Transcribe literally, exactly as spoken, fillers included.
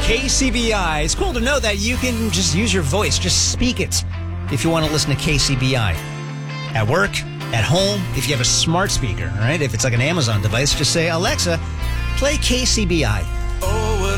K C B I. It's cool to know that you can just use your voice, just speak it if you want to listen to K C B I. At work, at home, if you have a smart speaker, all right? If it's like an Amazon device, just say, Alexa, play K C B I.